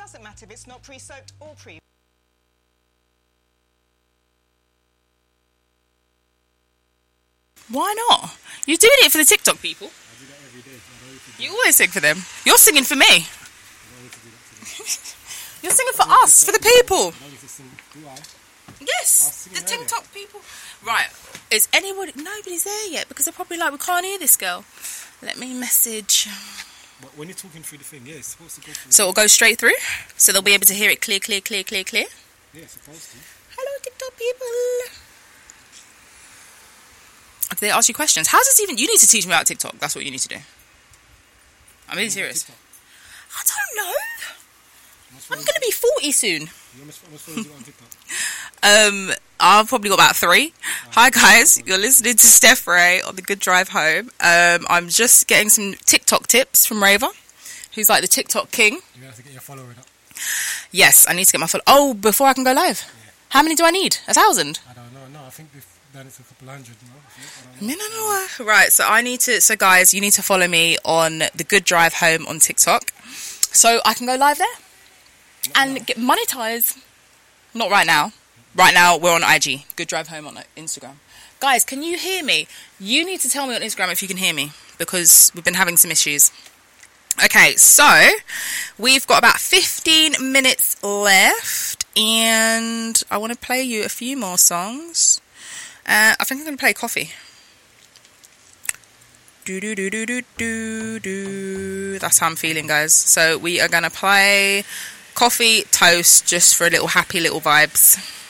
doesn't matter if it's not pre-soaked or pre. Why not? You're doing it for the TikTok people. I do that every day. You always sing for them. You're singing for me. You're singing for us, for the people. Yes, the TikTok people. Right, is anybody... Nobody's there yet because they're probably like, we can't hear this girl. Let me message... But when you're talking through the thing, yeah, it's supposed to go through. So it'll go straight through? So they'll be able to hear it clear, clear, clear, clear, clear? Yeah, it's supposed to. Hello, TikTok people. If they ask you questions, how does this even... You need to teach me about TikTok. That's what you need to do. I'm really serious. I don't know. I'm going to be 40 soon. How much followers you on TikTok? I've probably got about 3. Hi guys, you're listening to Steph Ray on the Good Drive Home. I'm just getting some TikTok tips from Raver, who's like the TikTok king. You have to get your following up. Yes, I need to get my follow. Oh, before I can go live. Yeah. How many do I need? 1,000? I don't know. No, I think we've done it to a couple hundred. No. Right, so I need to. So guys, you need to follow me on the Good Drive Home on TikTok, so I can go live there and get monetized. Not right now. Right now we're on IG. Good Drive Home on Instagram. Guys, can you hear me? You need to tell me on Instagram if you can hear me because we've been having some issues. Okay, so we've got about 15 minutes left, and I want to play you a few more songs. I think I'm going to play Coffee. Do. That's how I'm feeling, guys. So we are going to play Coffee Toast just for a little happy little vibes.